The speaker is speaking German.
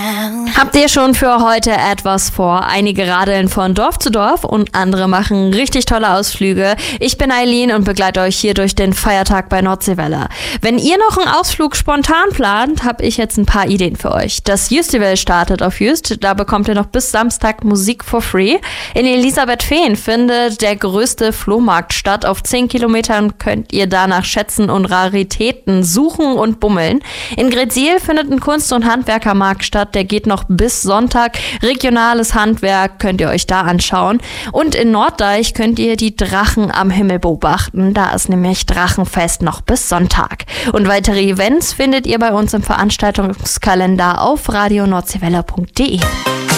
Habt ihr schon für heute etwas vor? Einige radeln von Dorf zu Dorf und andere machen richtig tolle Ausflüge. Ich bin Eileen und begleite euch hier durch den Feiertag bei Nordseewelle. Wenn ihr noch einen Ausflug spontan plant, habe ich jetzt ein paar Ideen für euch. Das Jüstival startet auf Jüst. Da bekommt ihr noch bis Samstag Musik for free. In Elisabethfehn findet der größte Flohmarkt statt. Auf 10 Kilometern könnt ihr danach Schätzen und Raritäten suchen und bummeln. In Gretzil findet ein Kunst- und Handwerkermarkt statt. Der geht noch bis Sonntag. Regionales Handwerk könnt ihr euch da anschauen. Und in Norddeich könnt ihr die Drachen am Himmel beobachten. Da ist nämlich Drachenfest noch bis Sonntag. Und weitere Events findet ihr bei uns im Veranstaltungskalender auf radionordseewelle.de.